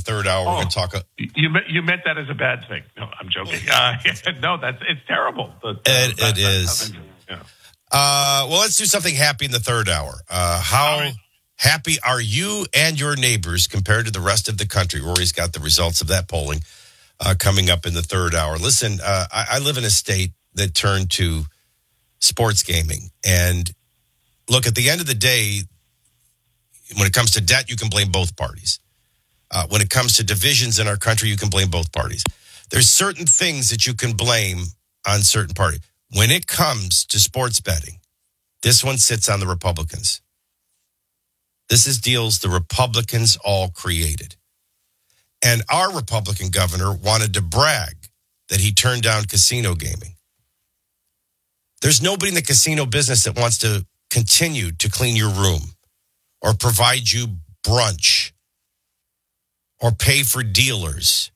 third hour. We're going to talk. You meant that as a bad thing. No, I'm joking. No, it's terrible. It is. Yeah. Well, let's do something happy in the third hour. How happy are you and your neighbors compared to the rest of the country? Rory's got the results of that polling coming up in the third hour. Listen, I live in a state that turned to sports gaming. And look, at the end of the day, when it comes to debt, you can blame both parties. When it comes to divisions in our country, you can blame both parties. There's certain things that you can blame on certain parties. When it comes to sports betting, this one sits on the Republicans. This is deals the Republicans all created. And our Republican governor wanted to brag that he turned down casino gaming. There's nobody in the casino business that wants to continue to clean your room or provide you brunch or pay for dealers.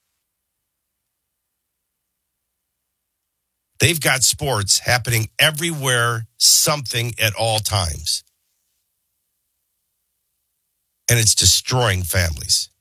They've got sports happening everywhere, something at all times. And it's destroying families.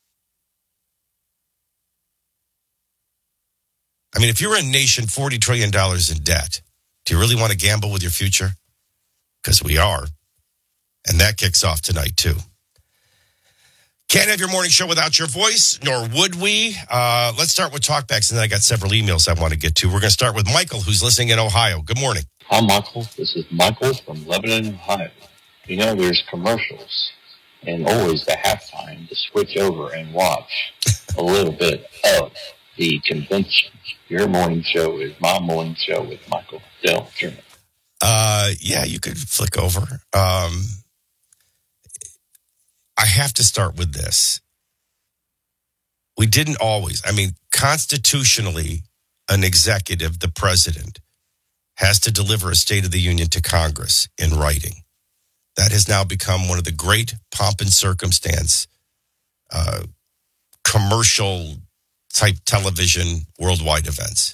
I mean, if you're a nation $40 trillion in debt, do you really want to gamble with your future? Because we are. And that kicks off tonight, too. Can't have your morning show without your voice, nor would we. Let's start with talkbacks, and then I got several emails I want to get to. We're going to start with Michael, who's listening in Ohio. Good morning. Hi, Michael. This is Michael from Lebanon, Ohio. You know, there's commercials and always the halftime to switch over and watch a little bit of the convention. Your morning show is my morning show with Michael Del German. Yeah, you could flick over. I have to start with this. We didn't always. I mean, constitutionally, an executive, the president, has to deliver a State of the Union to Congress in writing. That has now become one of the great pomp and circumstance commercial type television worldwide events.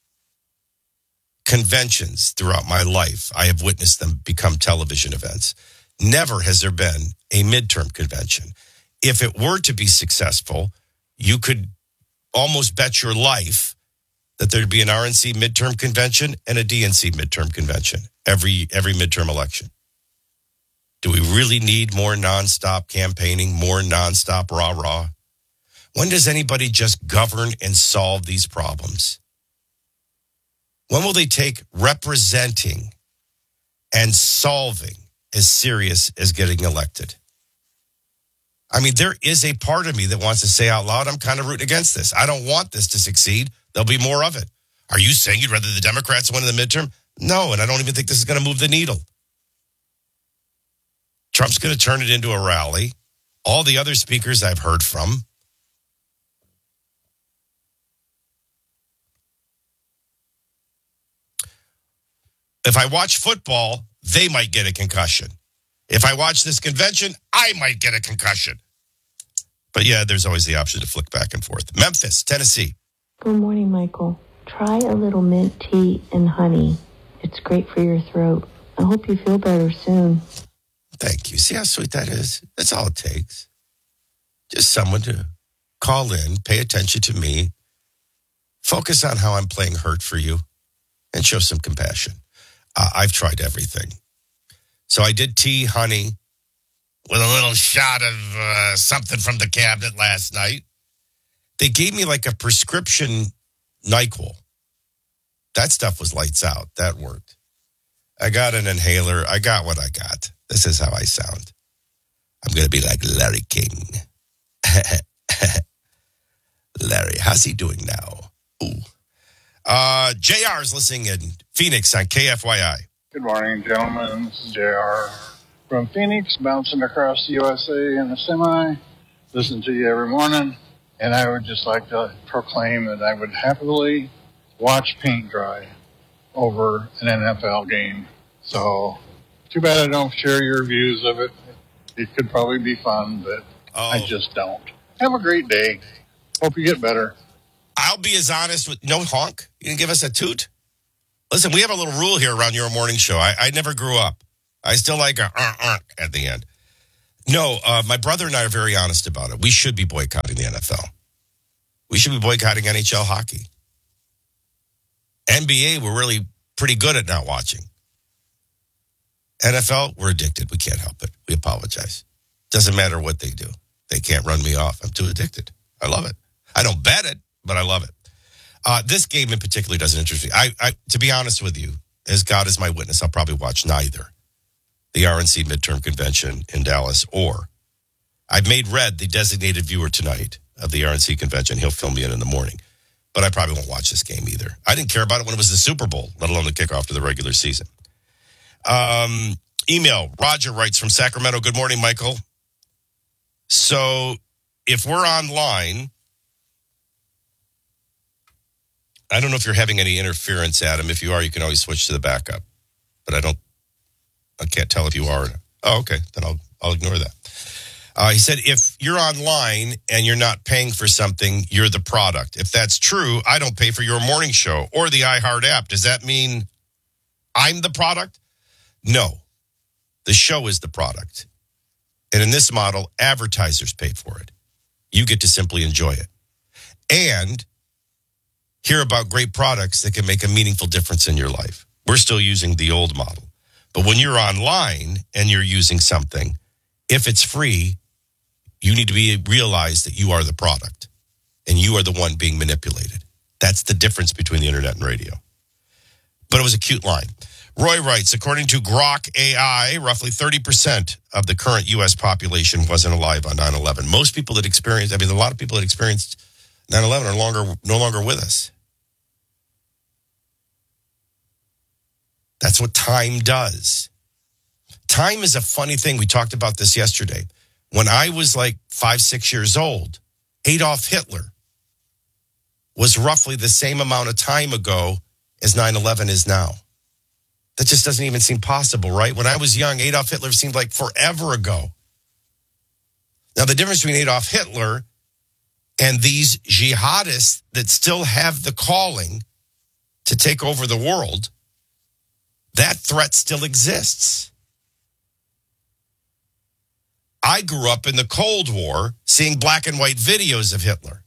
Conventions throughout my life, I have witnessed them become television events. Never has there been a midterm convention. If it were to be successful, you could almost bet your life that there'd be an RNC midterm convention and a DNC midterm convention every midterm election. Do we really need more nonstop campaigning, more nonstop rah-rah? When does anybody just govern and solve these problems? When will they take representing and solving as serious as getting elected? I mean, there is a part of me that wants to say out loud, I'm kind of rooting against this. I don't want this to succeed. There'll be more of it. Are you saying you'd rather the Democrats win in the midterm? No, and I don't even think this is going to move the needle. Trump's going to turn it into a rally. All the other speakers I've heard from. If I watch football, they might get a concussion. If I watch this convention, I might get a concussion. But yeah, there's always the option to flick back and forth. Memphis, Tennessee. Good morning, Michael. Try a little mint tea and honey. It's great for your throat. I hope you feel better soon. Thank you. See how sweet that is? That's all it takes. Just someone to call in, pay attention to me, focus on how I'm playing hurt for you, and show some compassion. I've tried everything. So I did tea, honey, with a little shot of something from the cabinet last night. They gave me like a prescription NyQuil. That stuff was lights out. That worked. I got an inhaler. I got what I got. This is how I sound. I'm going to be like Larry King. Larry, how's he doing now? Ooh. JR's listening in Phoenix on KFYI. Good morning, gentlemen. This is JR from Phoenix, bouncing across the USA in a semi. Listen to you every morning. And I would just like to proclaim that I would happily watch paint dry over an NFL game. So, too bad I don't share your views of it. It could probably be fun, but I just don't. Have a great day. Hope you get better. I'll be as honest with no honk. You can give us a toot. Listen, we have a little rule here around your morning show. I never grew up. I still like a at the end. No, my brother and I are very honest about it. We should be boycotting the NFL. We should be boycotting NHL hockey. NBA, we're really pretty good at not watching. NFL, we're addicted. We can't help it. We apologize. Doesn't matter what they do. They can't run me off. I'm too addicted. I love it. I don't bet it, but I love it. This game in particular doesn't interest me. I to be honest with you, as God is my witness, I'll probably watch neither the RNC midterm convention in Dallas or I've made Red the designated viewer tonight of the RNC convention. He'll fill me in the morning. But I probably won't watch this game either. I didn't care about it when it was the Super Bowl, let alone the kickoff to the regular season. Email, Roger writes from Sacramento. Good morning, Michael. So if we're online, I don't know if you're having any interference, Adam. If you are, you can always switch to the backup. But I can't tell if you are. Oh, okay. Then I'll ignore that. He said, if you're online and you're not paying for something, you're the product. If that's true, I don't pay for your morning show or the iHeart app. Does that mean I'm the product? No. The show is the product. And in this model, advertisers pay for it. You get to simply enjoy it. And hear about great products that can make a meaningful difference in your life. We're still using the old model. But when you're online and you're using something, if it's free, you need to realize that you are the product and you are the one being manipulated. That's the difference between the internet and radio. But it was a cute line. Roy writes, according to Grok AI, roughly 30% of the current U.S. population wasn't alive on 9/11. Most people that experienced, a lot of people that experienced 9/11 are no longer with us. That's what time does. Time is a funny thing. We talked about this yesterday. When I was like 5, 6 years old, Adolf Hitler was roughly the same amount of time ago as 9/11 is now. That just doesn't even seem possible, right? When I was young, Adolf Hitler seemed like forever ago. Now, the difference between Adolf Hitler and these jihadists that still have the calling to take over the world, that threat still exists. I grew up in the Cold War seeing black and white videos of Hitler.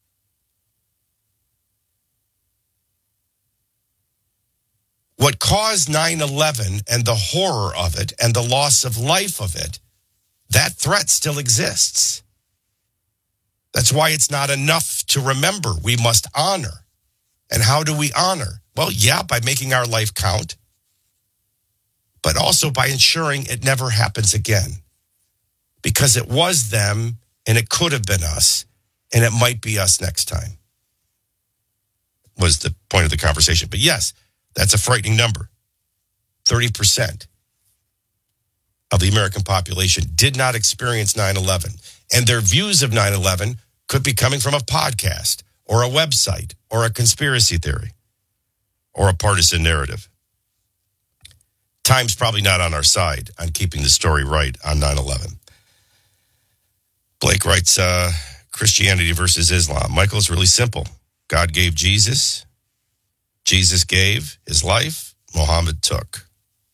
What caused 9/11 and the horror of it and the loss of life of it, that threat still exists. That's why it's not enough to remember. We must honor. And how do we honor? Well, yeah, by making our life count, but also by ensuring it never happens again. Because it was them, and it could have been us, and it might be us next time, was the point of the conversation. But yes, that's a frightening number. 30% of the American population did not experience 9/11. And their views of 9/11 could be coming from a podcast or a website or a conspiracy theory or a partisan narrative. Time's probably not on our side on keeping the story right on 9/11. Blake writes, Christianity versus Islam. Michael, it's really simple. God gave Jesus. Jesus gave his life. Muhammad took.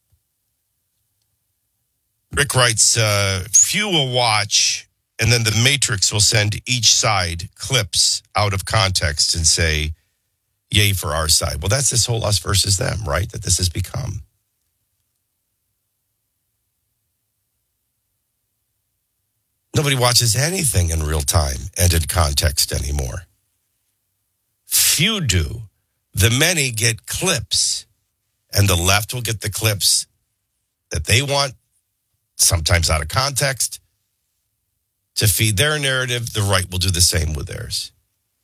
Rick writes, few will watch, and then the Matrix will send each side clips out of context and say, yay for our side. Well, that's this whole us versus them, right? That this has become. Nobody watches anything in real time and in context anymore. Few do. The many get clips, and the left will get the clips that they want, sometimes out of context, to feed their narrative. The right will do the same with theirs.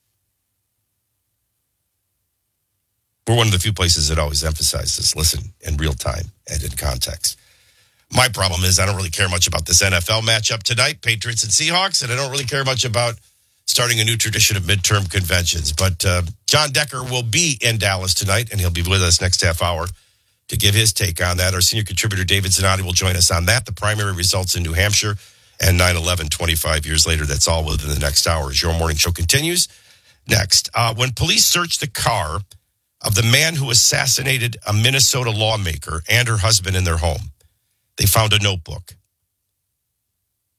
We're one of the few places that always emphasizes listen in real time and in context. My problem is I don't really care much about this NFL matchup tonight, Patriots and Seahawks, and I don't really care much about starting a new tradition of midterm conventions. But John Decker will be in Dallas tonight, and he'll be with us next half hour to give his take on that. Our senior contributor, David Zanotti, will join us on that. The primary results in New Hampshire and 9/11 25 years later. That's all within the next hour as your morning show continues. Next, when police searched the car of the man who assassinated a Minnesota lawmaker and her husband in their home, they found a notebook.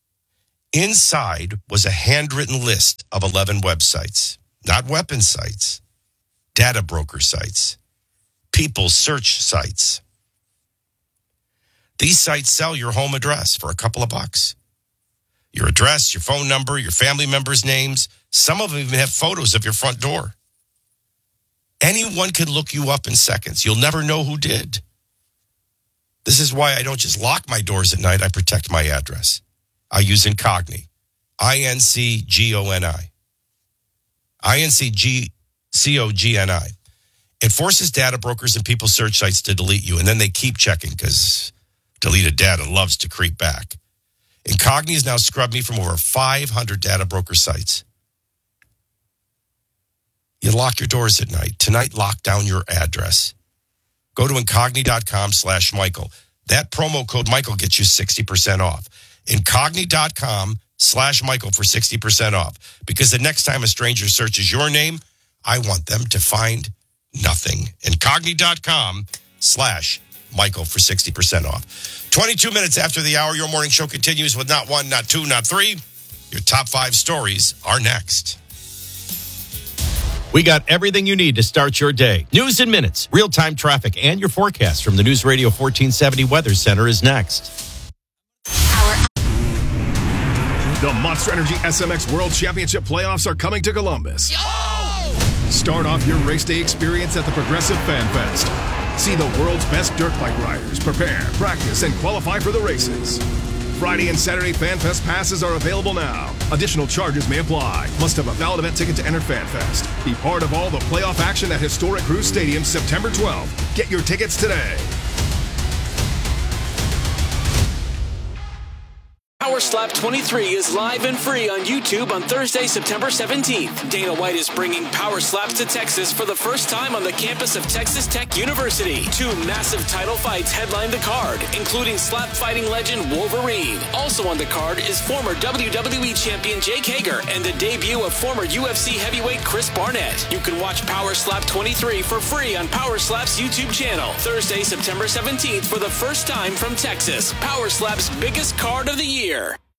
Inside was a handwritten list of 11 websites, not weapon sites, data broker sites, people search sites. These sites sell your home address for a couple of bucks. Your address, your phone number, your family members' names. Some of them even have photos of your front door. Anyone can look you up in seconds. You'll never know who did. This is why I don't just lock my doors at night. I protect my address. I use Incogni. I-N-C-G-O-N-I. I-N-C-G-C-O-G-N-I. It forces data brokers and people search sites to delete you, and then they keep checking because deleted data loves to creep back. Incogni has now scrubbed me from over 500 data broker sites. You lock your doors at night. Tonight, lock down your address. Go to Incogni.com/Michael. That promo code Michael gets you 60% off. Incogni.com/Michael for 60% off. Because the next time a stranger searches your name, I want them to find nothing. Incogni.com/Michael for 60% off. 22 minutes after the hour, your morning show continues with not one, not two, not three. Your top 5 stories are next. We got everything you need to start your day. News in minutes, real-time traffic, and your forecast from the News Radio 1470 Weather Center is next. The Monster Energy SMX World Championship playoffs are coming to Columbus. Start off your race day experience at the Progressive Fan Fest. See the world's best dirt bike riders prepare, practice, and qualify for the races. Friday and Saturday Fan Fest passes are available now. Additional charges may apply. Must have a valid event ticket to enter Fan Fest. Be part of all the playoff action at historic Cruise Stadium September 12th. Get your tickets today. Power Slap 23 is live and free on YouTube on Thursday, September 17th. Dana White is bringing Power Slaps to Texas for the first time on the campus of Texas Tech University. 2 massive title fights headline the card, including slap fighting legend Wolverine. Also on the card is former WWE champion Jake Hager and the debut of former UFC heavyweight Chris Barnett. You can watch Power Slap 23 for free on Power Slap's YouTube channel. Thursday, September 17th for the first time from Texas. Power Slap's biggest card of the year.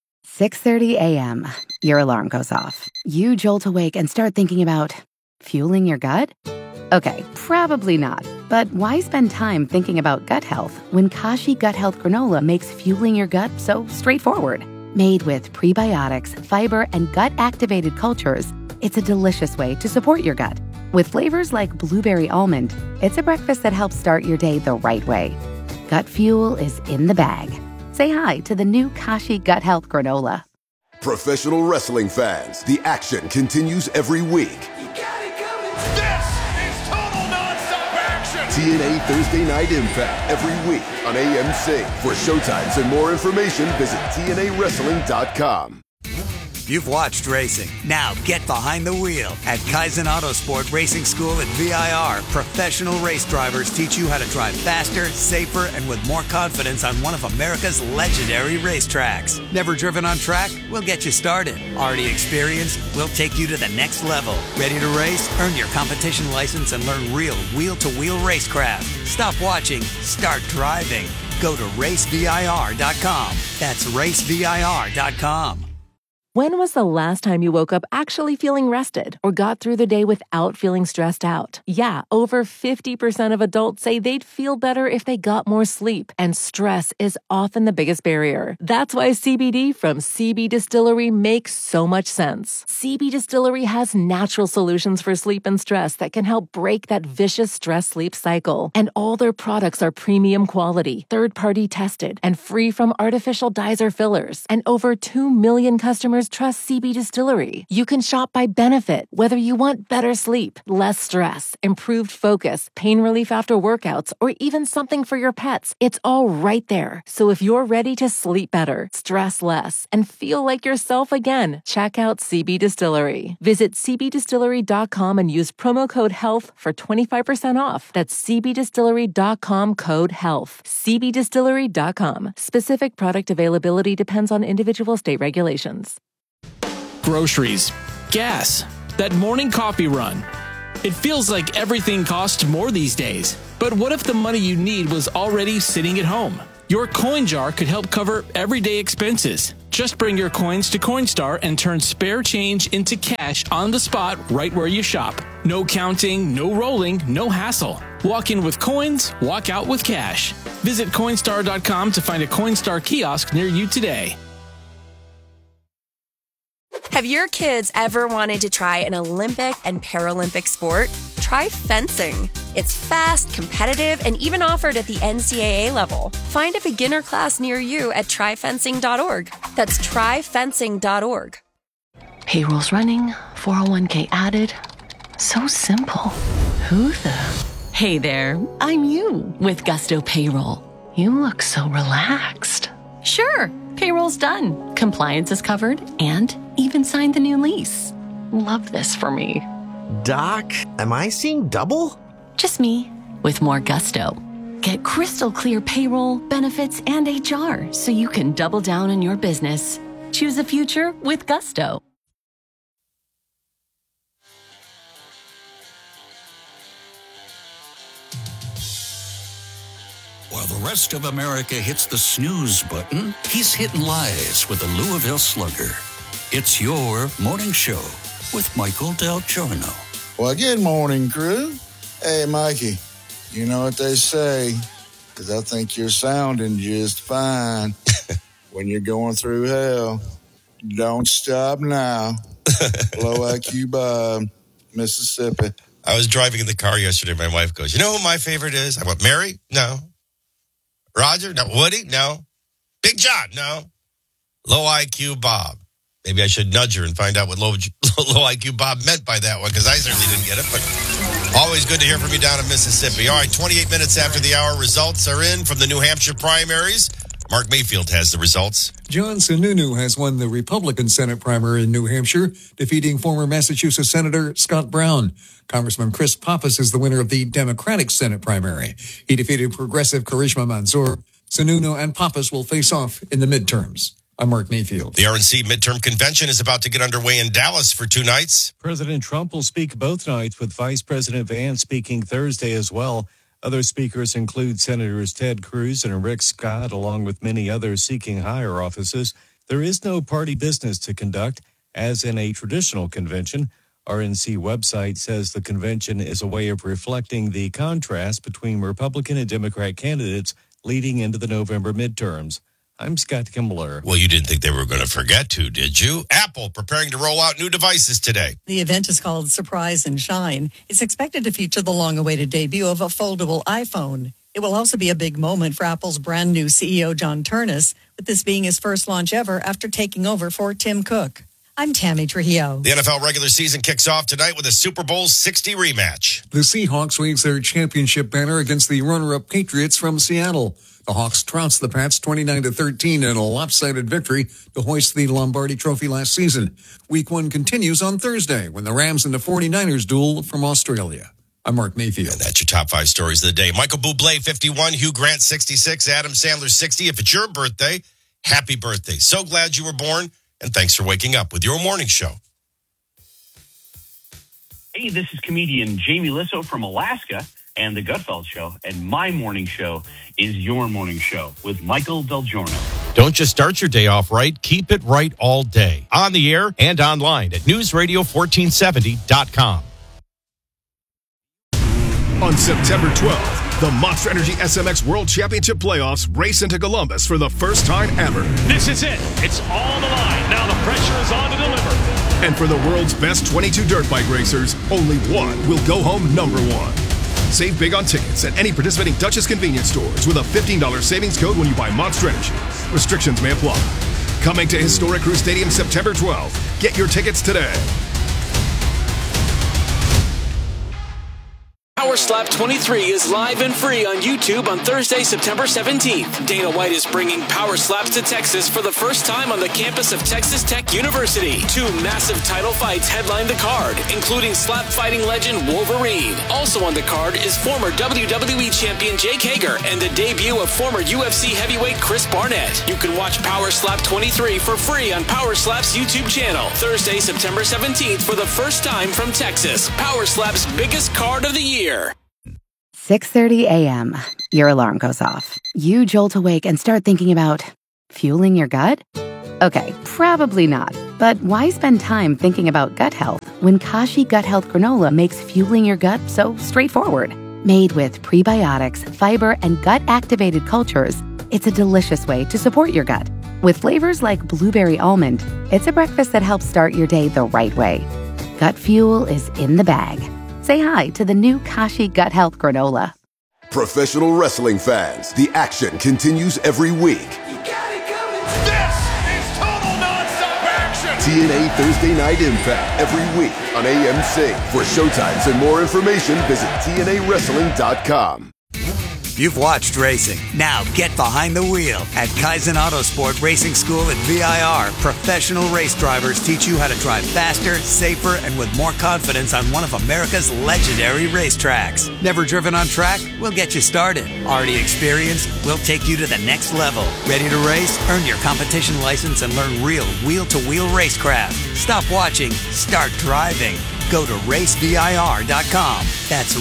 6:30 a.m. Your alarm goes off. You jolt awake and start thinking about fueling your gut? Okay, probably not. But why spend time thinking about gut health when Kashi Gut Health Granola makes fueling your gut so straightforward? Made with prebiotics, fiber, and gut-activated cultures, it's a delicious way to support your gut. With flavors like blueberry almond, it's a breakfast that helps start your day the right way. Gut fuel is in the bag. Say hi to the new Kashi Gut Health Granola. Professional wrestling fans, the action continues every week. You got it coming. This is total nonstop action. TNA Thursday Night Impact every week on AMC. For showtimes and more information, visit TNAWrestling.com. You've watched racing. Now get behind the wheel. At Kaizen Autosport Racing School at VIR, professional race drivers teach you how to drive faster, safer, and with more confidence on one of America's legendary racetracks. Never driven on track? We'll get you started. Already experienced? We'll take you to the next level. Ready to race? Earn your competition license and learn real wheel-to-wheel racecraft. Stop watching. Start driving. Go to racevir.com. That's racevir.com. When was the last time you woke up actually feeling rested or got through the day without feeling stressed out? Yeah, over 50% of adults say they'd feel better if they got more sleep, and stress is often the biggest barrier. That's why CBD from CB Distillery makes so much sense. CB Distillery has natural solutions for sleep and stress that can help break that vicious stress-sleep cycle. And all their products are premium quality, third-party tested, and free from artificial dyes or fillers. And over 2 million customers trust CB Distillery. You can shop by benefit, whether you want better sleep, less stress, improved focus, pain relief after workouts, or even something for your pets. It's all right there. So if you're ready to sleep better, stress less, and feel like yourself again, check out CB Distillery. Visit cbdistillery.com and use promo code HEALTH for 25% off. That's cbdistillery.com code HEALTH. cbdistillery.com. Specific product availability depends on individual state regulations. Groceries, gas, that morning coffee run. It feels like everything costs more these days. But what if the money you need was already sitting at home? Your coin jar could help cover everyday expenses. Just bring your coins to Coinstar and turn spare change into cash on the spot right where you shop. No counting, no rolling, no hassle. Walk in with coins, walk out with cash. Visit Coinstar.com to find a Coinstar kiosk near you today. Have your kids ever wanted to try an Olympic and Paralympic sport? Try fencing. It's fast, competitive, and even offered at the NCAA level. Find a beginner class near you at tryfencing.org. That's tryfencing.org. Payroll's running, 401k added. So simple. Who the? Hey there, I'm you with Gusto Payroll. You look so relaxed. Sure, payroll's done. Compliance is covered and even signed the new lease. Love this for me. Doc, am I seeing double? Just me, with more gusto. Get crystal clear payroll, benefits, and HR so you can double down on your business. Choose a future with Gusto. While the rest of America hits the snooze button, he's hitting lies with the Louisville Slugger. It's your morning show with Michael Del Giorno. Well, good morning, crew. Hey, Mikey, you know what they say, because I think you're sounding just fine. When you're going through hell, don't stop now. Low IQ Bob, Mississippi. I was driving in the car yesterday. My wife goes, you know who my favorite is? I went, Mary? No. Roger? No. Woody? No. Big John? No. Low IQ Bob. Maybe I should nudge her and find out what low IQ Bob meant by that one, because I certainly didn't get it. But always good to hear from you down in Mississippi. All right, 28 minutes after the hour, results are in from the New Hampshire primaries. Mark Mayfield has the results. John Sununu has won the Republican Senate primary in New Hampshire, defeating former Massachusetts Senator Scott Brown. Congressman Chris Pappas is the winner of the Democratic Senate primary. He defeated progressive Karishma Mansour. Sununu and Pappas will face off in the midterms. I'm Mark Mayfield. The RNC midterm convention is about to get underway in Dallas for 2 nights. President Trump will speak both nights, with Vice President Vance speaking Thursday as well. Other speakers include Senators Ted Cruz and Rick Scott, along with many others seeking higher offices. There is no party business to conduct, as in a traditional convention. RNC website says the convention is a way of reflecting the contrast between Republican and Democrat candidates leading into the November midterms. I'm Scott Kimbler. Well, you didn't think they were going to forget to, did you? Apple preparing to roll out new devices today. The event is called Surprise and Shine. It's expected to feature the long-awaited debut of a foldable iPhone. It will also be a big moment for Apple's brand new CEO, John Ternus, with this being his first launch ever after taking over for Tim Cook. I'm Tammy Trujillo. The NFL regular season kicks off tonight with a Super Bowl 60 rematch. The Seahawks waves their championship banner against the runner-up Patriots from Seattle. The Hawks trounced the Pats 29-13 in a lopsided victory to hoist the Lombardi Trophy last season. Week 1 continues on Thursday when the Rams and the 49ers duel from Australia. I'm Mark Mayfield. And that's your top 5 stories of the day. Michael Bublé, 51. Hugh Grant, 66. Adam Sandler, 60. If it's your birthday, happy birthday. So glad you were born, and thanks for waking up with your morning show. Hey, this is comedian Jamie Lissow from Alaska and The Gutfeld Show, and my morning show is your morning show with Michael Del Giorno. Don't just start your day off right, keep it right all day. On the air and online at newsradio1470.com. On September 12th, the Monster Energy SMX World Championship Playoffs race into Columbus for the first time ever. This is it. It's all the line. Now the pressure is on to deliver. And for the world's best 22 dirt bike racers, only one will go home number 1. Save big on tickets at any participating Dutchess convenience stores with a $15 savings code when you buy Monster Energy. Restrictions may apply. Coming to historic Crew Stadium September 12th. Get your tickets today. Power Slap 23 is live and free on YouTube on Thursday, September 17th. Dana White is bringing Power Slaps to Texas for the first time on the campus of Texas Tech University. 2 massive title fights headline the card, including slap fighting legend Wolverine. Also on the card is former WWE champion Jake Hager and the debut of former UFC heavyweight Chris Barnett. You can watch Power Slap 23 for free on Power Slap's YouTube channel. Thursday, September 17th for the first time from Texas. Power Slap's biggest card of the year. 6:30 a.m. Your alarm goes off. You jolt awake and start thinking about fueling your gut? Okay, probably not. But why spend time thinking about gut health when Kashi Gut Health Granola makes fueling your gut so straightforward? Made with prebiotics, fiber, and gut-activated cultures, it's a delicious way to support your gut. With flavors like blueberry almond, it's a breakfast that helps start your day the right way. Gut fuel is in the bag. Say hi to the new Kashi Gut Health Granola. Professional wrestling fans, the action continues every week. TNA Thursday Night Impact every week on AMC. For showtimes and more information, visit TNAWrestling.com. You've watched racing. Now get behind the wheel. At Kaizen Autosport Racing School at VIR, professional race drivers teach you how to drive faster, safer, and with more confidence on one of America's legendary racetracks. Never driven on track? We'll get you started. Already experienced? We'll take you to the next level. Ready to race? Earn your competition license and learn real wheel-to-wheel racecraft. Stop watching. Start driving. Go to racevir.com. That's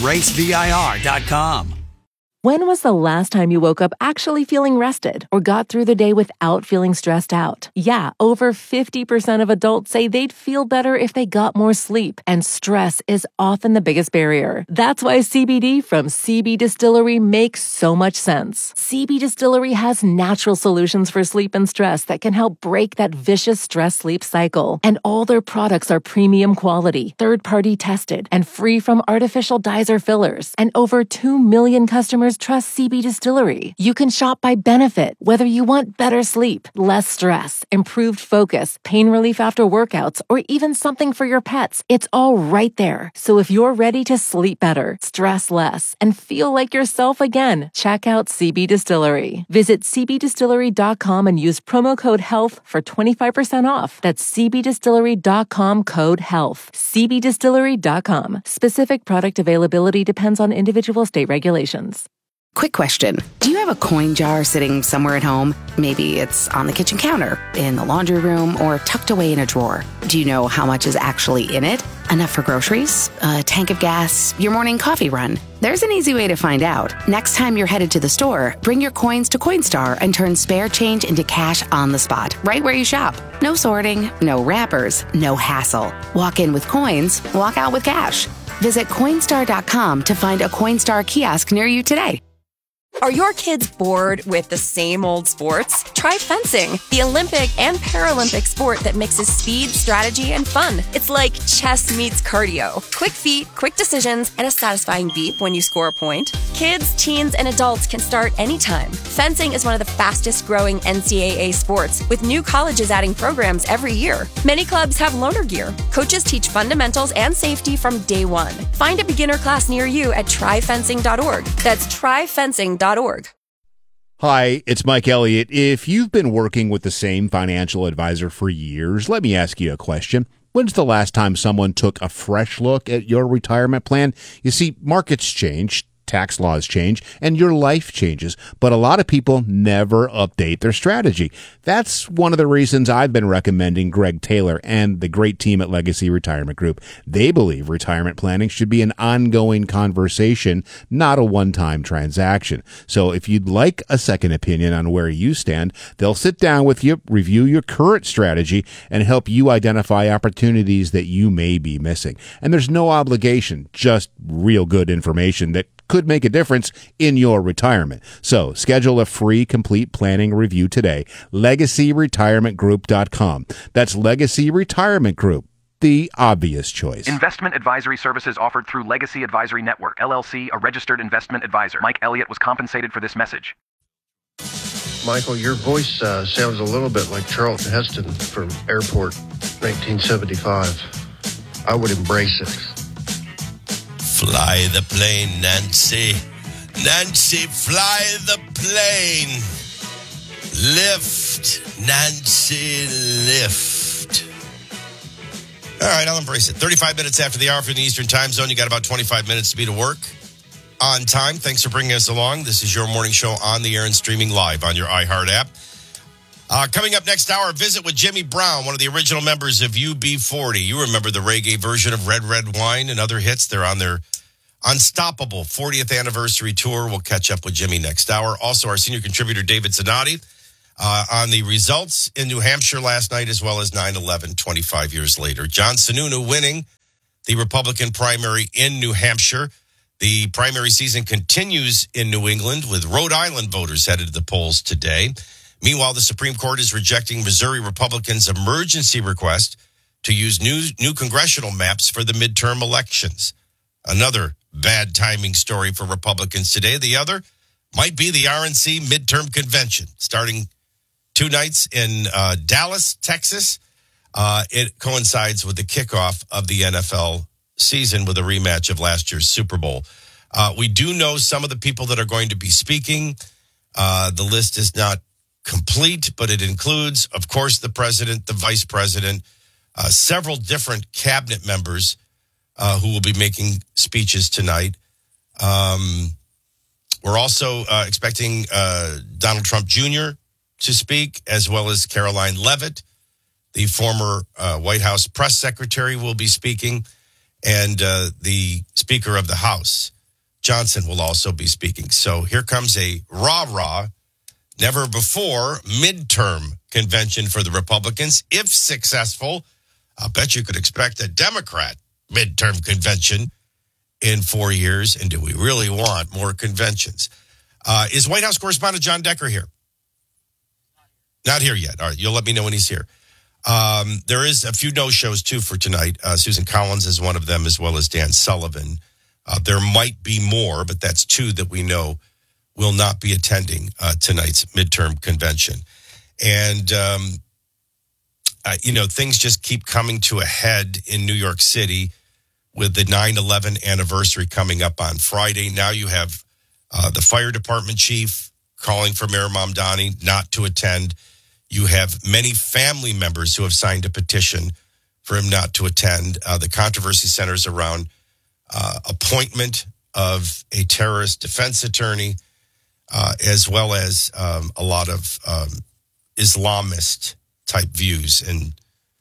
racevir.com. When was the last time you woke up actually feeling rested or got through the day without feeling stressed out? Yeah, over 50% of adults say they'd feel better if they got more sleep, and stress is often the biggest barrier. That's why CBD from CB Distillery makes so much sense. CB Distillery has natural solutions for sleep and stress that can help break that vicious stress-sleep cycle. And all their products are premium quality, third-party tested, and free from artificial dyes or fillers. And over 2 million customers trust CB Distillery. You can shop by benefit, whether you want better sleep, less stress, improved focus, pain relief after workouts, or even something for your pets. It's all right there. So if you're ready to sleep better, stress less, and feel like yourself again, check out CB Distillery. Visit cbdistillery.com and use promo code HEALTH for 25% off. That's cbdistillery.com code HEALTH. cbdistillery.com. Specific product availability depends on individual state regulations. Quick question. Do you have a coin jar sitting somewhere at home? Maybe it's on the kitchen counter, in the laundry room, or tucked away in a drawer. Do you know how much is actually in it? Enough for groceries? A tank of gas? Your morning coffee run? There's an easy way to find out. Next time you're headed to the store, bring your coins to Coinstar and turn spare change into cash on the spot, right where you shop. No sorting, no wrappers, no hassle. Walk in with coins, walk out with cash. Visit Coinstar.com to find a Coinstar kiosk near you today. Are your kids bored with the same old sports? Try fencing, the Olympic and Paralympic sport that mixes speed, strategy, and fun. It's like chess meets cardio. Quick feet, quick decisions, and a satisfying beep when you score a point. Kids, teens, and adults can start anytime. Fencing is one of the fastest growing NCAA sports, with new colleges adding programs every year. Many clubs have loaner gear. Coaches teach fundamentals and safety from day one. Find a beginner class near you at tryfencing.org. That's tryfencing.org. Hi, it's Mike Elliott. If you've been working with the same financial advisor for years, let me ask you a question. When's the last time someone took a fresh look at your retirement plan? You see, markets change, tax laws change, and your life changes, but a lot of people never update their strategy. That's one of the reasons I've been recommending Greg Taylor and the great team at Legacy Retirement Group. They believe retirement planning should be an ongoing conversation, not a one-time transaction. So if you'd like a second opinion on where you stand, they'll sit down with you, review your current strategy, and help you identify opportunities that you may be missing. And there's no obligation, just real good information that could make a difference in your retirement. So schedule a free complete planning review today. LegacyRetirementGroup.com. That's Legacy Retirement Group, the obvious choice. Investment advisory services offered through Legacy Advisory Network, LLC, a registered investment advisor. Mike Elliott was compensated for this message. Michael, your voice sounds a little bit like Charlton Heston from Airport 1975. I would embrace it. Fly the plane, Nancy. Nancy, fly the plane. Lift, Nancy, lift. All right, I'll embrace it. 35 minutes after the hour from the Eastern Time Zone. You got about 25 minutes to be to work on time. Thanks for bringing us along. This is your morning show on the air and streaming live on your iHeart app. Coming up next hour, a visit with Jimmy Brown, one of the original members of UB40. You remember the reggae version of Red Red Wine and other hits. They're on their Unstoppable 40th anniversary tour. We'll catch up with Jimmy next hour. Also, our senior contributor, David Zanotti, on the results in New Hampshire last night, as well as 9/11 25 years later. John Sununu winning the Republican primary in New Hampshire. The primary season continues in New England with Rhode Island voters headed to the polls today. Meanwhile, the Supreme Court is rejecting Missouri Republicans' emergency request to use new congressional maps for the midterm elections. Another bad timing story for Republicans today. The other might be the RNC midterm convention starting 2 nights in Dallas, Texas. It coincides with the kickoff of the NFL season with a rematch of last year's Super Bowl. We do know some of the people that are going to be speaking. The list is not complete, but it includes, of course, the president, the vice president, several different cabinet members who will be making speeches tonight. We're also expecting Donald Trump Jr. to speak, as well as Caroline Leavitt, the former White House press secretary, will be speaking, and the Speaker of the House, Johnson, will also be speaking. So here comes a rah-rah, never before midterm convention for the Republicans. If successful, I'll bet you could expect a Democrat midterm convention in 4 years. And do we really want more conventions? Is White House correspondent John Decker here? Not here yet. All right, you'll let me know when he's here. There is a few no-shows, too, for tonight. Susan Collins is one of them, as well as Dan Sullivan. There might be more, but that's 2 that we know will not be attending tonight's midterm convention. And, things just keep coming to a head in New York City with the 9/11 anniversary coming up on Friday. Now you have the fire department chief calling for Mayor Mamdani not to attend. You have many family members who have signed a petition for him not to attend. The controversy centers around appointment of a terrorist defense attorney, as well as a lot of Islamist-type views. And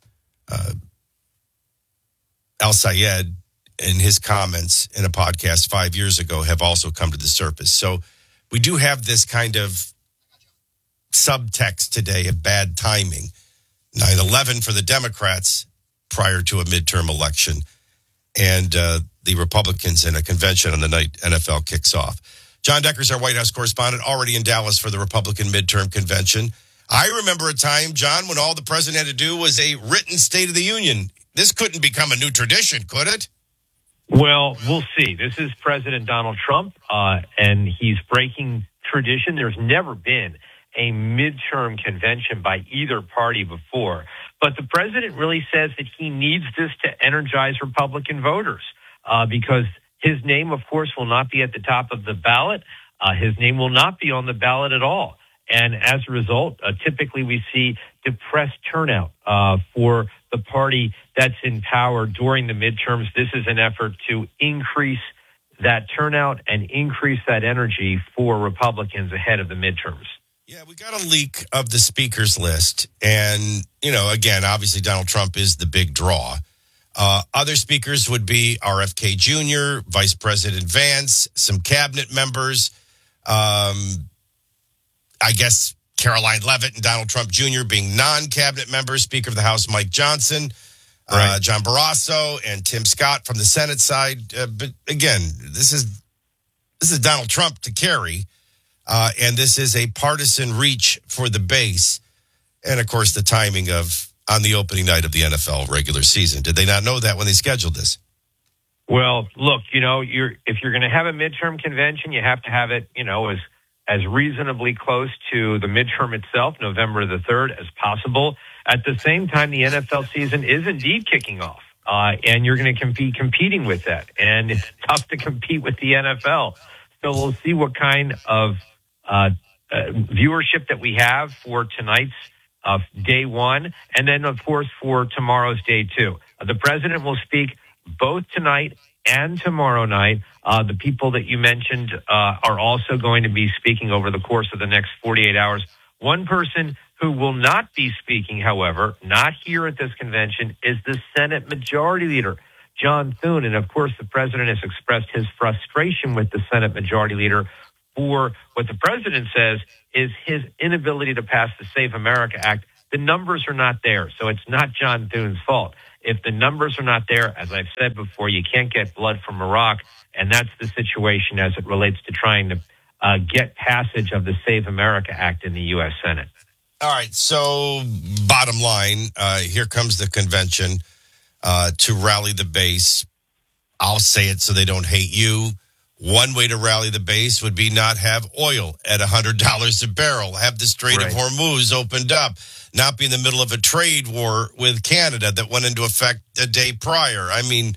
Al-Sayed, in his comments in a podcast 5 years ago, have also come to the surface. So we do have this kind of subtext today of bad timing. 9/11 for the Democrats prior to a midterm election, and the Republicans in a convention on the night NFL kicks off. John Decker's our White House correspondent, already in Dallas for the Republican midterm convention. I remember a time, John, when all the president had to do was a written State of the Union. This couldn't become a new tradition, could it? Well, we'll see. This is President Donald Trump, and he's breaking tradition. There's never been a midterm convention by either party before. But the president really says that he needs this to energize Republican voters because his name, of course, will not be at the top of the ballot. His name will not be on the ballot at all. And as a result, typically we see depressed turnout for the party that's in power during the midterms. This is an effort to increase that turnout and increase that energy for Republicans ahead of the midterms. Yeah, we got a leak of the speakers list. And, again, obviously Donald Trump is the big draw. Other speakers would be RFK Jr., Vice President Vance, some cabinet members. I guess Caroline Leavitt and Donald Trump Jr. being non-cabinet members, Speaker of the House Mike Johnson, right. John Barrasso, and Tim Scott from the Senate side. But again, this is Donald Trump to carry, and this is a partisan reach for the base. And, of course, the timing on the opening night of the NFL regular season. Did they not know that when they scheduled this? Well, look, if you're going to have a midterm convention, you have to have it, as reasonably close to the midterm itself, November the 3rd, as possible. At the same time, the NFL season is indeed kicking off, and you're going to be competing with that. And it's tough to compete with the NFL. So we'll see what kind of viewership that we have for tonight's day one, and then, of course, for tomorrow's day two. The president will speak both tonight and tomorrow night. The people that you mentioned are also going to be speaking over the course of the next 48 hours. One person who will not be speaking, however, not here at this convention, is the Senate Majority Leader, John Thune. And, of course, the president has expressed his frustration with the Senate Majority Leader for what the president says is his inability to pass the Save America Act. The numbers are not there, so it's not John Thune's fault. If the numbers are not there, as I've said before, you can't get blood from Iraq, and that's the situation as it relates to trying to get passage of the Save America Act in the U.S. Senate. All right, so bottom line, here comes the convention to rally the base. I'll say it so they don't hate you. One way to rally the base would be not have oil at $100 a barrel, have the Strait of Hormuz opened up, not be in the middle of a trade war with Canada that went into effect a day prior. I mean,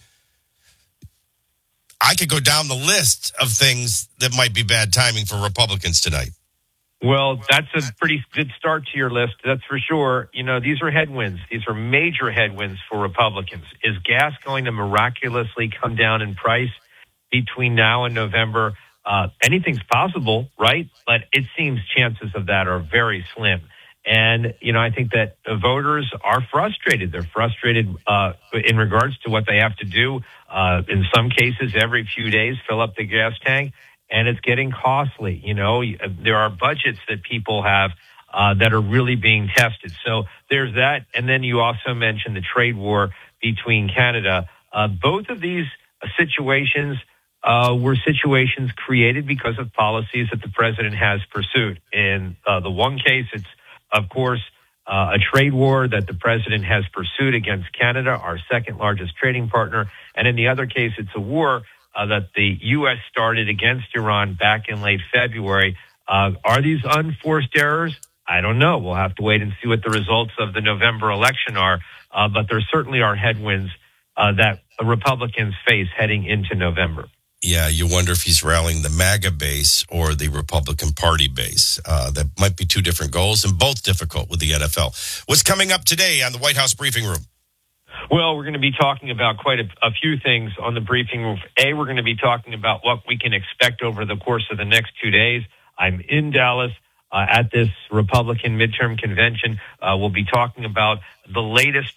I could go down the list of things that might be bad timing for Republicans tonight. Well, that's a pretty good start to your list, that's for sure. You know, these are headwinds. These are major headwinds for Republicans. Is gas going to miraculously come down in price between now and November? Anything's possible, right? But it seems chances of that are very slim. And, you know, I think that voters are frustrated. They're frustrated in regards to what they have to do. In some cases, every few days, fill up the gas tank. And it's getting costly. You know, there are budgets that people have that are really being tested. So there's that. And then you also mentioned the trade war between Canada. Both of these situations were situations created because of policies that the president has pursued. In the one case, it's, of course, a trade war that the president has pursued against Canada, our second largest trading partner. And in the other case, it's a war that the U.S. started against Iran back in late February. Are these unforced errors? I don't know. We'll have to wait and see what the results of the November election are. But there certainly are headwinds that Republicans face heading into November. Yeah, you wonder if he's rallying the MAGA base or the Republican Party base. That might be two different goals and both difficult with the NFL. What's coming up today on the White House Briefing Room? Well, we're going to be talking about quite a few things on the briefing room. We're going to be talking about what we can expect over the course of the next 2 days. I'm in Dallas at this Republican midterm convention. We'll be talking about the latest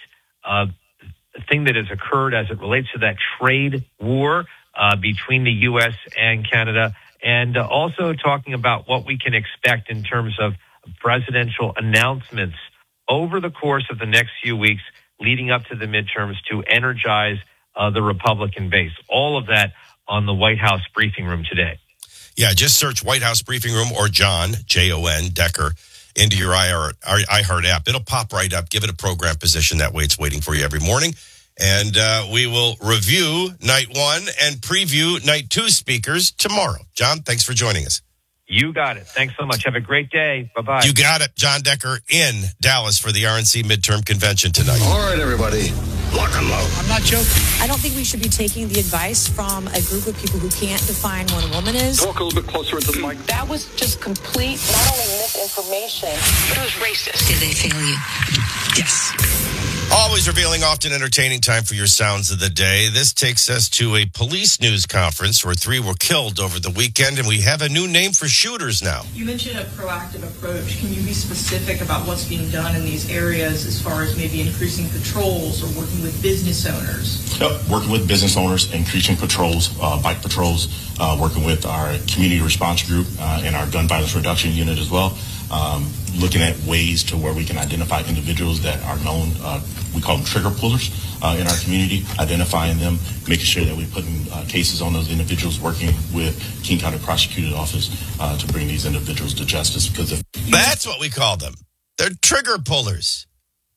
thing that has occurred as it relates to that trade war between the U.S. and Canada, and also talking about what we can expect in terms of presidential announcements over the course of the next few weeks leading up to the midterms to energize the Republican base. All of that on the White House Briefing Room today. Yeah, just search White House Briefing Room or John, Jon, Decker, into your iHeart app. It'll pop right up. Give it a program position. That way it's waiting for you every morning. And we will review night one and preview night two speakers tomorrow. John, thanks for joining us. You got it. Thanks so much. Have a great day. Bye-bye. You got it. John Decker in Dallas for the RNC midterm convention tonight. All right, everybody. Lock and load. I'm not joking. I don't think we should be taking the advice from a group of people who can't define what a woman is. Talk a little bit closer into the mic. That was just complete, not only misinformation, but it was racist. Did they fail you? Yes. Always revealing, often entertaining. Time for your sounds of the day. This takes us to a police news conference where 3 were killed over the weekend, and we have a new name for shooters now. You mentioned a proactive approach. Can you be specific about what's being done in these areas as far as maybe increasing patrols or working with business owners? Yep, working with business owners, increasing patrols, bike patrols, working with our community response group and our gun violence reduction unit as well. Looking at ways to where we can identify individuals that are known, we call them trigger pullers in our community, identifying them, making sure that we're putting cases on those individuals, working with King County Prosecutor's Office to bring these individuals to justice. Because that's what we call them. They're trigger pullers.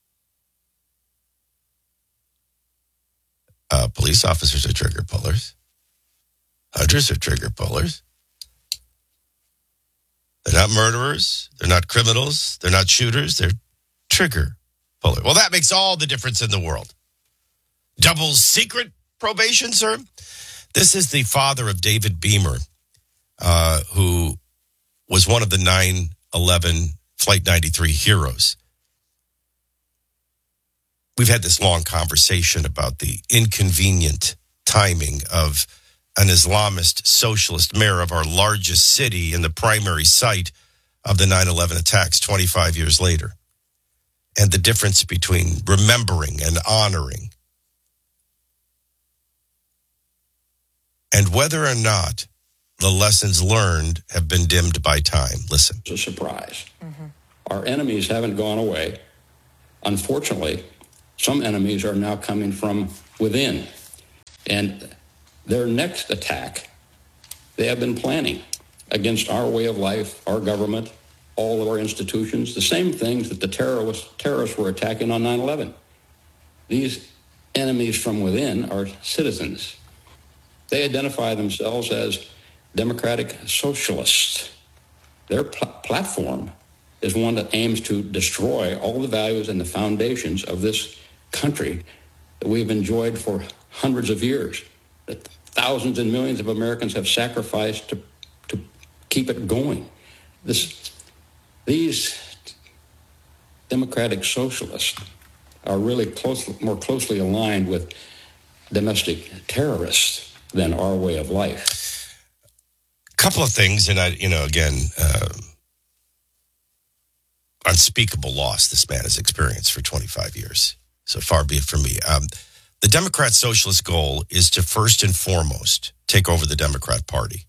Police officers are trigger pullers. Hunters are trigger pullers. They're not murderers. They're not criminals. They're not shooters. They're trigger pullers. Well, that makes all the difference in the world. Double secret probation, sir? This is the father of David Beamer, who was one of the 9/11 Flight 93 heroes. We've had this long conversation about the inconvenient timing of an Islamist socialist mayor of our largest city in the primary site of the 9/11 attacks 25 years later. And the difference between remembering and honoring. And whether or not the lessons learned have been dimmed by time. Listen. It's a surprise. Our enemies haven't gone away. Unfortunately, some enemies are now coming from within. And their next attack, they have been planning against our way of life, our government, all of our institutions, the same things that the terrorists were attacking on 9/11. These enemies from within are citizens. They identify themselves as democratic socialists. Their platform is one that aims to destroy all the values and the foundations of this country that we've enjoyed for hundreds of years, that thousands and millions of Americans have sacrificed to keep it going. These democratic socialists are really more closely aligned with domestic terrorists than our way of life. Couple of things, and unspeakable loss this man has experienced for 25 years. So far be it from me. The Democrat socialist goal is to first and foremost take over the Democrat Party,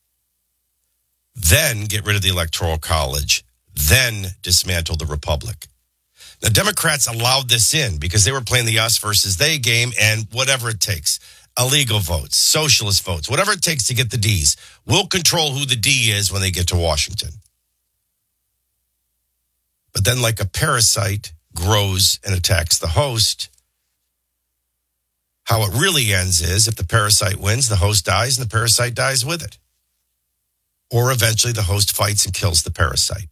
then get rid of the Electoral College, then dismantle the Republic. Now, Democrats allowed this in because they were playing the us versus they game, and whatever it takes, illegal votes, socialist votes, whatever it takes to get the Ds. We'll control who the D is when they get to Washington. But then, like a parasite, grows and attacks the host. How it really ends is if the parasite wins, the host dies, and the parasite dies with it. Or eventually the host fights and kills the parasite.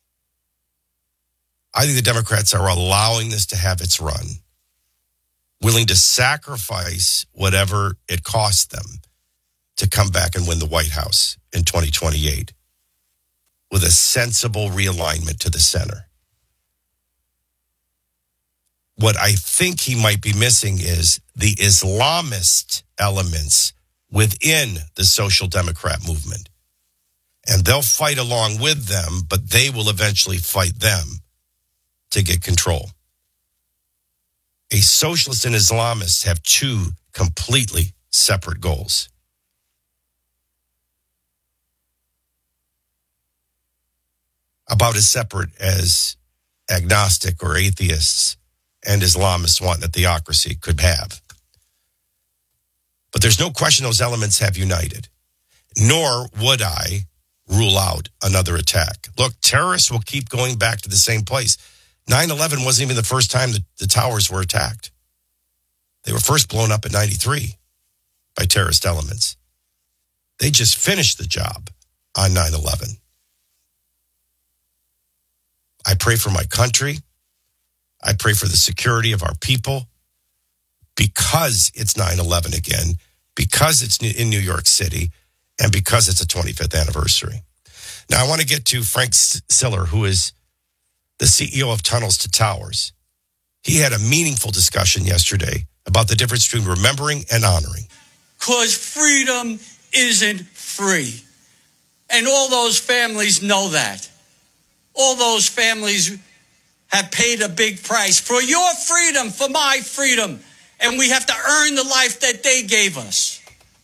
I think the Democrats are allowing this to have its run, willing to sacrifice whatever it costs them to come back and win the White House in 2028 with a sensible realignment to the center. What I think he might be missing is the Islamist elements within the Social Democrat movement. And they'll fight along with them, but they will eventually fight them to get control. A socialist and Islamists have two completely separate goals. About as separate as agnostic or atheists and Islamists want a theocracy could have. But there's no question those elements have united. Nor would I rule out another attack. Look, terrorists will keep going back to the same place. 9/11 wasn't even the first time the towers were attacked. They were first blown up in 93 by terrorist elements. They just finished the job on 9/11. I pray for my country. I pray for the security of our people because it's 9/11 again, because it's in New York City, and because it's a 25th anniversary. Now, I want to get to Frank Siller, who is the CEO of Tunnels to Towers. He had a meaningful discussion yesterday about the difference between remembering and honoring. Because freedom isn't free. And all those families know that. All those families have paid a big price for your freedom, for my freedom. And we have to earn the life that they gave us.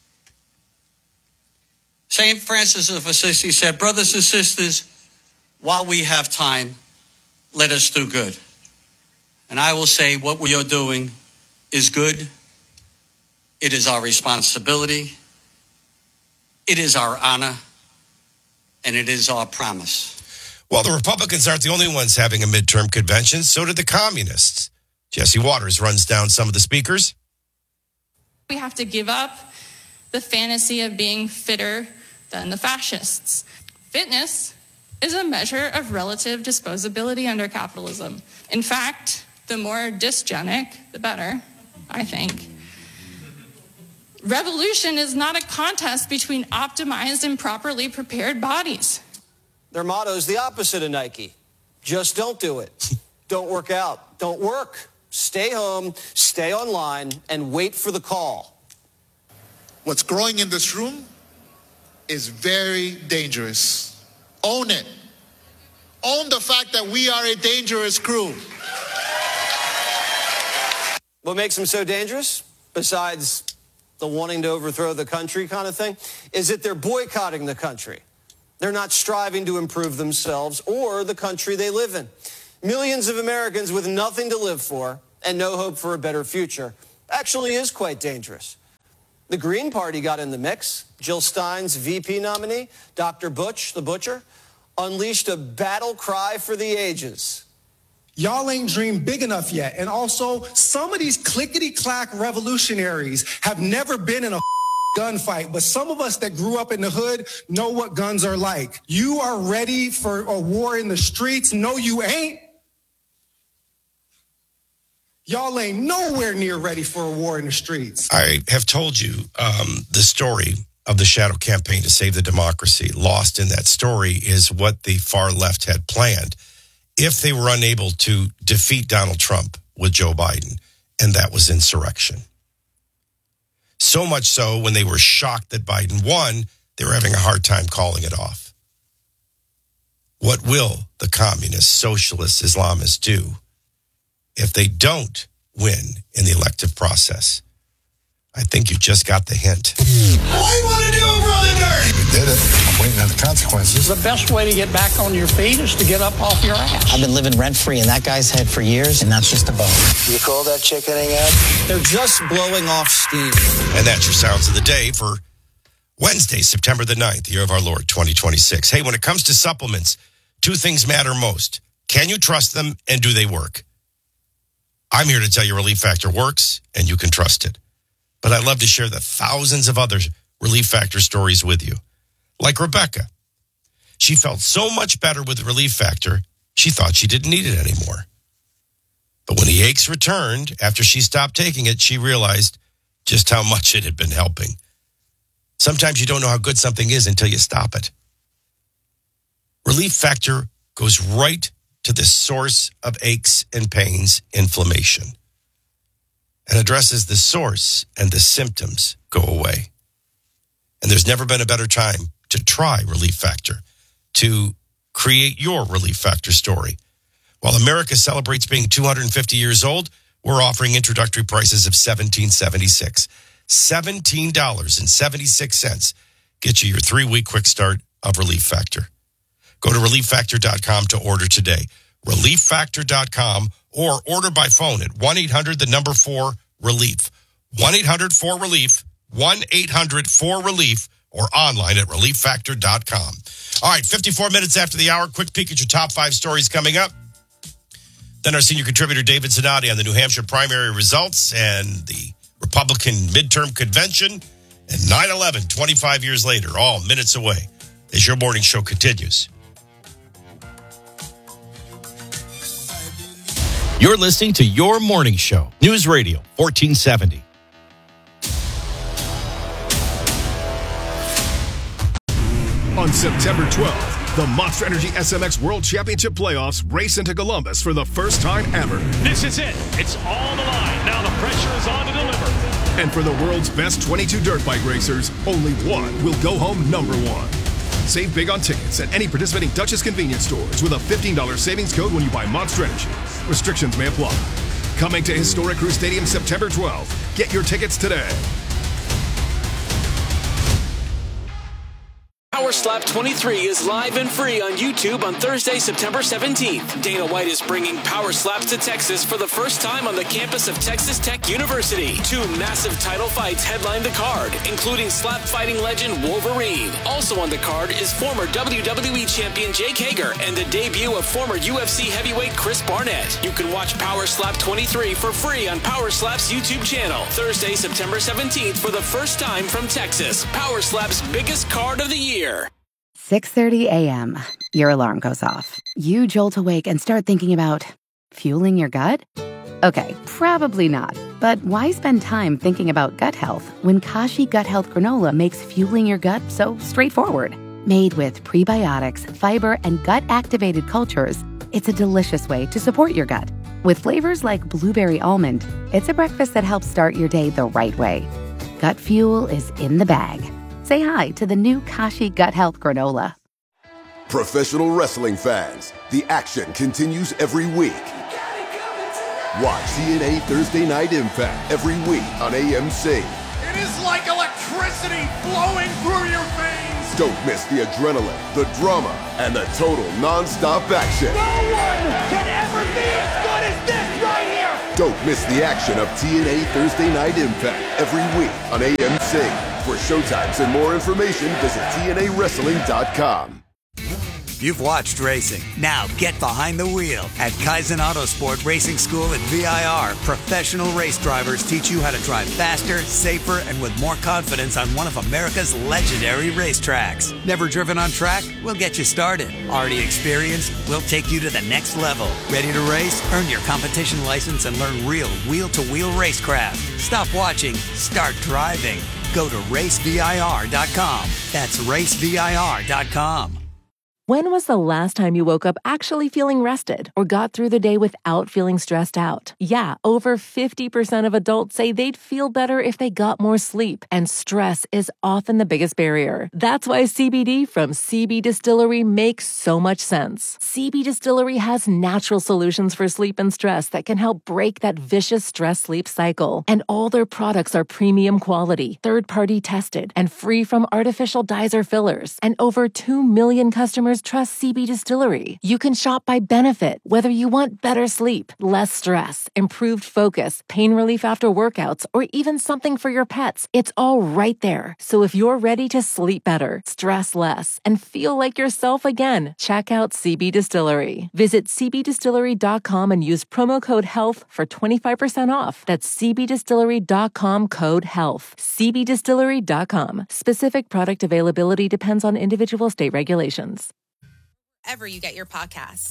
St. Francis of Assisi said, brothers and sisters, while we have time, let us do good. And I will say what we are doing is good. It is our responsibility. It is our honor. And it is our promise. Well, the Republicans aren't the only ones having a midterm convention. So did the communists. Jesse Waters runs down some of the speakers. We have to give up the fantasy of being fitter than the fascists. Fitness is a measure of relative disposability under capitalism. In fact, the more dysgenic, the better, I think. Revolution is not a contest between optimized and properly prepared bodies. Their motto is the opposite of Nike. Just don't do it. Don't work out. Don't work. Stay home, stay online, and wait for the call. What's growing in this room is very dangerous. Own it. Own the fact that we are a dangerous crew. What makes them so dangerous? Besides the wanting to overthrow the country kind of thing, is that they're boycotting the country. They're not striving to improve themselves or the country they live in. Millions of Americans with nothing to live for and no hope for a better future actually is quite dangerous. The Green Party got in the mix. Jill Stein's VP nominee, Dr. Butch, the Butcher, unleashed a battle cry for the ages. Y'all ain't dreamed big enough yet. And also, some of these clickety-clack revolutionaries have never been in a gunfight, but some of us that grew up in the hood know what guns are like. You are ready for a war in the streets? No, you ain't. Y'all ain't nowhere near ready for a war in the streets. I have told you the story of the shadow campaign to save the democracy. Lost in that story is what the far left had planned if they were unable to defeat Donald Trump with Joe Biden, and that was insurrection. So much so, when they were shocked that Biden won, they were having a hard time calling it off. What will the communists, socialists, Islamists do if they don't win in the elective process? I think you just got the hint. What do you want to do, brother? We did it. I'm waiting on the consequences. The best way to get back on your feet is to get up off your ass. I've been living rent-free in that guy's head for years, and that's just a bonus. You call that chickening out? They're just blowing off steam. And that's your sounds of the day for Wednesday, September the 9th, year of our Lord, 2026. Hey, when it comes to supplements, two things matter most. Can you trust them, and do they work? I'm here to tell you Relief Factor works, and you can trust it. But I'd love to share the thousands of other Relief Factor stories with you. Like Rebecca. She felt so much better with Relief Factor, she thought she didn't need it anymore. But when the aches returned after she stopped taking it, she realized just how much it had been helping. Sometimes you don't know how good something is until you stop it. Relief Factor goes right to the source of aches and pains, inflammation, and addresses the source, and the symptoms go away. And there's never been a better time to try Relief Factor, to create your Relief Factor story. While America celebrates being 250 years old, we're offering introductory prices of $17.76. $17.76 gets you your 3-week quick start of Relief Factor. Go to ReliefFactor.com to order today. ReliefFactor.com, or order by phone at 1-800-4-RELIEF. 1-800-4-RELIEF. 1-800-4-RELIEF, or online at ReliefFactor.com. All right, 54 minutes after the hour, quick peek at your top 5 stories coming up. Then our senior contributor, David Zanotti, on the New Hampshire primary results and the Republican midterm convention, and 9/11, 25 years later, all minutes away, as your morning show continues. You're listening to Your Morning Show, News Radio 1470. On September 12th, the Monster Energy SMX World Championship Playoffs race into Columbus for the first time ever. This is it. It's all the line. Now the pressure is on to deliver. And for the world's best 22 dirt bike racers, only one will go home number one. Save big on tickets at any participating Dutchess convenience stores with a $15 savings code when you buy Monster Energy. Restrictions may apply. Coming to Historic Crew Stadium September 12th. Get your tickets today. Power Slap 23 is live and free on YouTube on Thursday, September 17th. Dana White is bringing Power Slaps to Texas for the first time on the campus of Texas Tech University. 2 massive title fights headline the card, including slap fighting legend Wolverine. Also on the card is former WWE champion Jake Hager and the debut of former UFC heavyweight Chris Barnett. You can watch Power Slap 23 for free on Power Slap's YouTube channel. Thursday, September 17th for the first time from Texas. Power Slap's biggest card of the year. 6:30 a.m. Your alarm goes off. You jolt awake and start thinking about fueling your gut? Okay, probably not. But why spend time thinking about gut health when Kashi Gut Health Granola makes fueling your gut so straightforward? Made with prebiotics, fiber, and gut-activated cultures, it's a delicious way to support your gut. With flavors like blueberry almond, it's a breakfast that helps start your day the right way. Gut fuel is in the bag. Say hi to the new Kashi Gut Health Granola. Professional wrestling fans, the action continues every week. Watch TNA Thursday Night Impact every week on AMC. It is like electricity flowing through your veins. Don't miss the adrenaline, the drama, and the total non-stop action. No one can ever be as good as this right here. Don't miss the action of TNA Thursday Night Impact every week on AMC. For showtimes and more information, visit TNAWrestling.com. You've watched racing. Now get behind the wheel. At Kaizen Autosport Racing School at VIR, professional race drivers teach you how to drive faster, safer, and with more confidence on one of America's legendary racetracks. Never driven on track? We'll get you started. Already experienced? We'll take you to the next level. Ready to race? Earn your competition license and learn real wheel-to-wheel racecraft. Stop watching. Start driving. Go to racevir.com. That's racevir.com. When was the last time you woke up actually feeling rested or got through the day without feeling stressed out? Yeah, over 50% of adults say they'd feel better if they got more sleep, and stress is often the biggest barrier. That's why CBD from CB Distillery makes so much sense. CB Distillery has natural solutions for sleep and stress that can help break that vicious stress-sleep cycle. And all their products are premium quality, third-party tested, and free from artificial dyes or fillers. And over 2 million customers trust CB Distillery. You can shop by benefit, whether you want better sleep, less stress, improved focus, pain relief after workouts, or even something for your pets. It's all right there. So if you're ready to sleep better, stress less, and feel like yourself again, check out CB Distillery. Visit cbdistillery.com and use promo code HEALTH for 25% off. That's cbdistillery.com code HEALTH. cbdistillery.com. Specific product availability depends on individual state regulations. Ever you get your podcasts.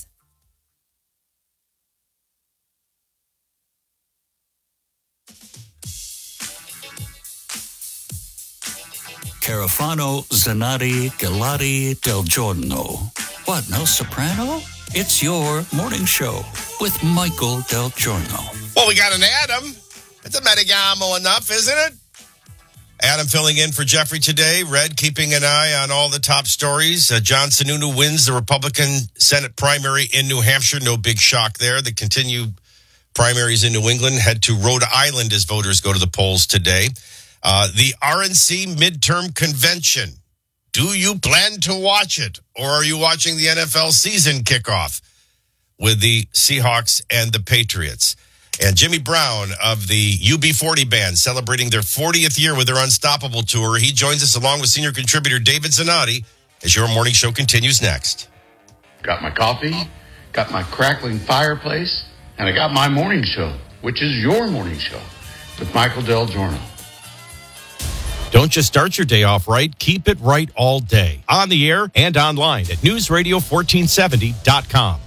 Carafano, Zanatti, Galati, Del Giorno. What, no soprano? It's your morning show with Michael Del Giorno. Well, we got an Adam. It's a medigamo enough, isn't it? Adam filling in for Jeffrey today. Red keeping an eye on all the top stories. John Sununu wins the Republican Senate primary in New Hampshire. No big shock there. The continued primaries in New England head to Rhode Island as voters go to the polls today. The RNC midterm convention. Do you plan to watch it? Or are you watching the NFL season kickoff with the Seahawks and the Patriots? And Jimmy Brown of the UB40 band celebrating their 40th year with their Unstoppable tour. He joins us along with senior contributor David Zanatti as your morning show continues next. Got my coffee, got my crackling fireplace, and I got my morning show, which is your morning show with Michael Del Giorno. Don't just start your day off right. Keep it right all day. On the air and online at newsradio1470.com.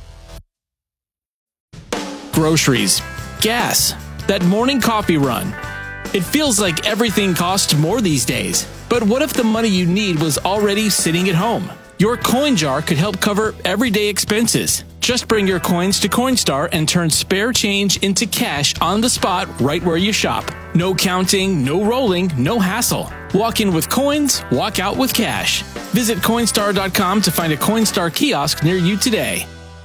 Groceries, gas, that morning coffee run. It feels like everything costs more these days. But what if the money you need was already sitting at home? Your coin jar could help cover everyday expenses. Just bring your coins to Coinstar and turn spare change into cash on the spot right where you shop. No counting, no rolling, no hassle. Walk in with coins, walk out with cash. Visit Coinstar.com to find a Coinstar kiosk near you today.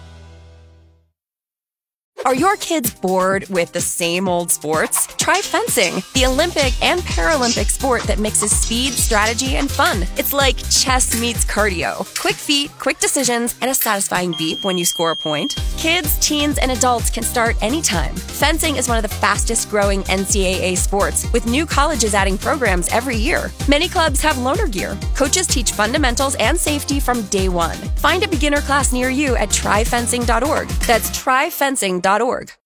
Are your kids bored with the same old sports? Try fencing, the Olympic and Paralympic sport that mixes speed, strategy, and fun. It's like chess meets cardio. Quick feet, quick decisions, and a satisfying beep when you score a point. Kids, teens, and adults can start anytime. Fencing is one of the fastest growing NCAA sports, with new colleges adding programs every year. Many clubs have loaner gear. Coaches teach fundamentals and safety from day one. Find a beginner class near you at tryfencing.org. That's tryfencing.org.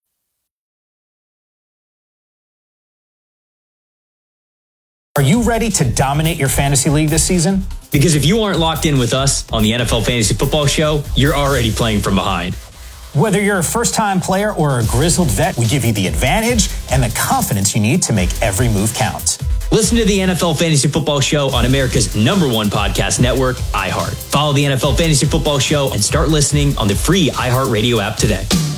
Are you ready to dominate your fantasy league this season? Because if you aren't locked in with us on the NFL Fantasy Football Show, you're already playing from behind. Whether you're a first-time player or a grizzled vet, we give you the advantage and the confidence you need to make every move count. Listen to the NFL Fantasy Football Show on America's #1 podcast network, iHeart. Follow the NFL Fantasy Football Show and start listening on the free iHeartRadio app today.